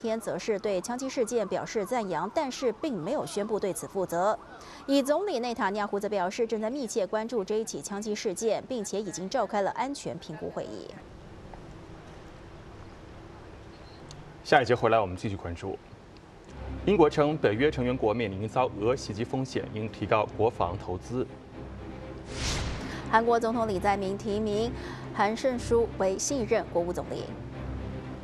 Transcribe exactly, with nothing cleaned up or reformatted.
天则是对枪击事件表示赞扬，但是并没有宣布对此负责。以总理内塔尼亚胡则表示，正在密切关注这一起枪击事件，并且已经召开了安全评估会议。 下一节回来，我们继续关注。英国称，北约成员国面临遭俄袭击风险，应提高国防投资。 韩国总统李在明提名韩胜书为新一任国务总理。